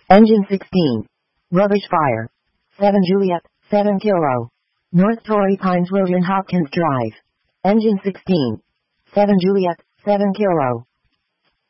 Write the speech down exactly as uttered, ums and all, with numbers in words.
Engine sixteen. Rubbish fire. seven Juliet, seven Kilo. North Torrey Pines William Hopkins Drive. Engine sixteen. seven Juliet, seven Kilo.